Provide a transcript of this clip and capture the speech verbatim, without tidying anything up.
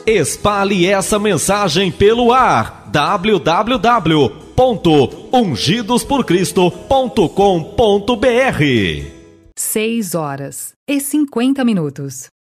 Espalhe essa mensagem pelo ar. w w w ponto ungidos por cristo ponto com ponto b r. seis horas e cinquenta minutos.